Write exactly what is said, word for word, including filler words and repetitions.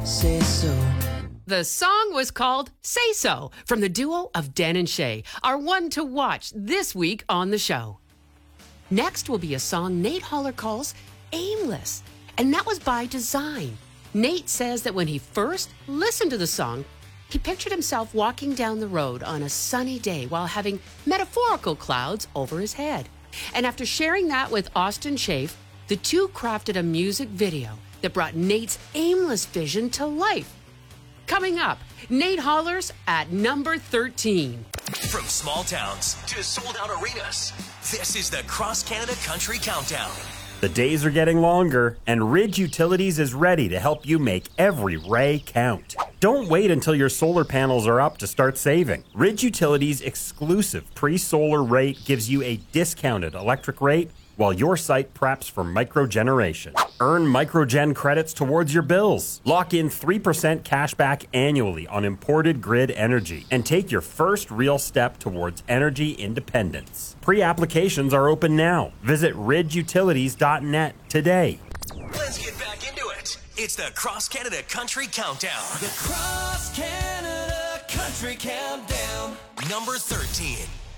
say so. The song was called Say So from the duo of Dan and Shay, our one to watch this week on the show. Next will be a song Nate Holler calls Aimless, and that was by design. Nate says that when he first listened to the song, he pictured himself walking down the road on a sunny day while having metaphorical clouds over his head. And after sharing that with Austin Chafe, the two crafted a music video that brought Nate's aimless vision to life. Coming up, Nate Hollers at number thirteen. From small towns to sold-out arenas, this is the Cross Canada Country Countdown. The days are getting longer, and Ridge Utilities is ready to help you make every ray count. Don't wait until your solar panels are up to start saving. Ridge Utilities' exclusive pre-solar rate gives you a discounted electric rate while your site preps for microgeneration. Earn microgen credits towards your bills. Lock in three percent cash back annually on imported grid energy and take your first real step towards energy independence. Pre-applications are open now. Visit ridge utilities dot net today. Let's get back into it. It's the Cross Canada Country Countdown. The Cross Canada Country Countdown. Number thirteen.